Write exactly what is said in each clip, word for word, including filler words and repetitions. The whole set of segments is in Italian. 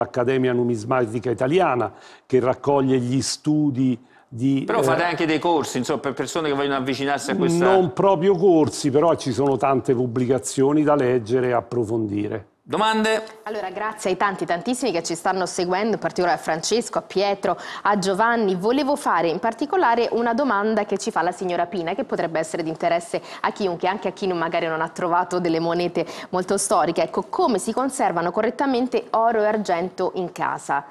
l'Accademia Numismatica Italiana, che raccoglie gli studi di... Però fate eh, anche dei corsi, insomma, per persone che vogliono avvicinarsi a questa... Non proprio corsi, però ci sono tante pubblicazioni da leggere e approfondire. Domande? Allora, grazie ai tanti, tantissimi che ci stanno seguendo, in particolare a Francesco, a Pietro, a Giovanni. Volevo fare in particolare una domanda che ci fa la signora Pina, che potrebbe essere di interesse a chiunque, anche a chi non, magari non ha trovato delle monete molto storiche. Ecco, come si conservano correttamente oro e argento in casa?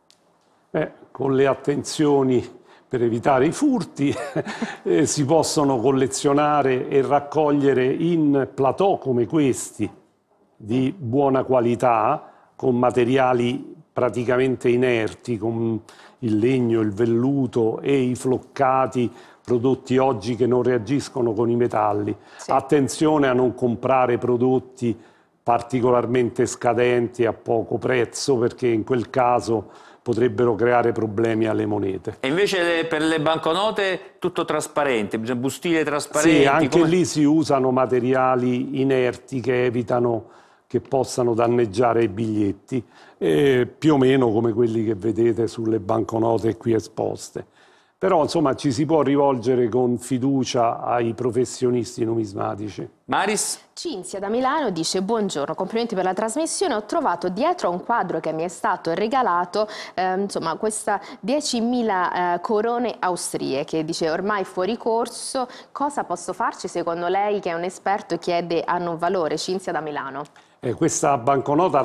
Eh, con le attenzioni per evitare i furti, eh, si possono collezionare e raccogliere in plateau come questi, di buona qualità, con materiali praticamente inerti, con il legno, il velluto e i floccati prodotti oggi che non reagiscono con i metalli. Sì. Attenzione a non comprare prodotti particolarmente scadenti a poco prezzo, perché in quel caso potrebbero creare problemi alle monete. E invece le, per le banconote tutto trasparente, bustine trasparenti? Sì, anche come... lì si usano materiali inerti che evitano che possano danneggiare i biglietti, eh, più o meno come quelli che vedete sulle banconote qui esposte. Però insomma ci si può rivolgere con fiducia ai professionisti numismatici. Maris? Cinzia da Milano dice: buongiorno, complimenti per la trasmissione. Ho trovato dietro a un quadro che mi è stato regalato eh, insomma questa diecimila eh, corone austriache, dice ormai fuori corso. Cosa posso farci secondo lei, che è un esperto e chiede hanno un valore? Cinzia da Milano. Eh, questa banconota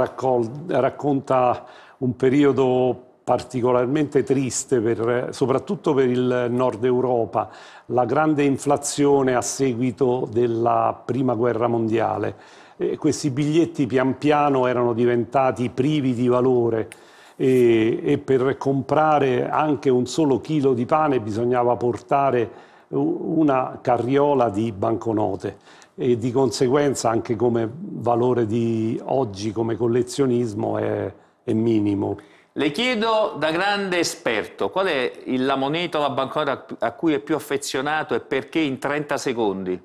racconta un periodo particolarmente triste, per, soprattutto per il nord Europa, la grande inflazione a seguito della prima guerra mondiale. E questi biglietti pian piano erano diventati privi di valore e, e per comprare anche un solo chilo di pane bisognava portare una carriola di banconote e di conseguenza anche come valore di oggi come collezionismo è, è minimo. Le chiedo da grande esperto, qual è la moneta o la banconota a cui è più affezionato e perché in trenta secondi?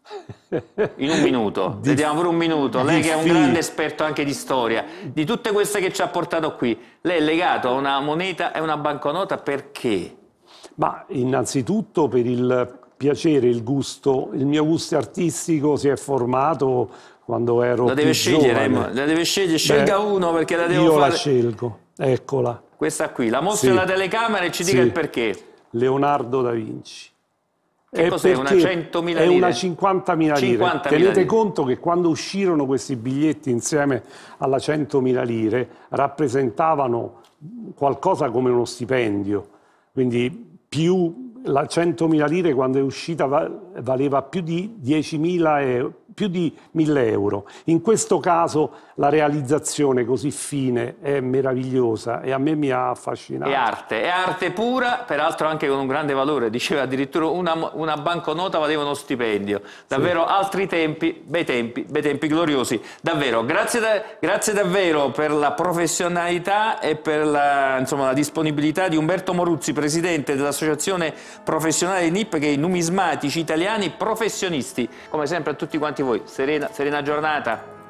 In un minuto, vediamo pure un minuto. Lei che è un grande esperto anche di storia, di tutte queste che ci ha portato qui, lei è legato a una moneta e una banconota perché? Ma innanzitutto per il piacere, il gusto, il mio gusto artistico si è formato quando ero la deve più scegliere, giovane. La deve scegliere, scelga Beh, uno perché la devo io fare. Io la scelgo, eccola. Questa qui, la mostri sì. alla telecamera e ci dica sì. il perché. Leonardo da Vinci. Che cos'è? Una centomila lire? È una cinquantamila lire. cinquantamila Tenete lire. conto che quando uscirono questi biglietti insieme alla centomila lire rappresentavano qualcosa come uno stipendio, quindi più la centomila lire quando è uscita valeva più di diecimila euro, più di mille euro. In questo caso la realizzazione così fine è meravigliosa e a me mi ha affascinato. È arte, è arte pura, peraltro anche con un grande valore. Diceva addirittura una, una banconota valeva uno stipendio. Davvero sì. Altri tempi, bei tempi, bei tempi gloriosi. Davvero, grazie, da, grazie davvero per la professionalità e per la, insomma, la disponibilità di Umberto Moruzzi, presidente dell'associazione professionale N I P, che è i numismatici italiani professionisti. Come sempre a tutti quanti voi, serena, serena giornata.